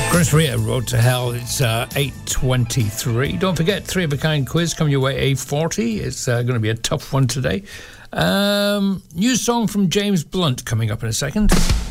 Chris Rea, Road to Hell. It's 8:23. Don't forget, 3 of a kind quiz coming your way 8:40. It's going to be a tough one today. New song from James Blunt coming up in a second.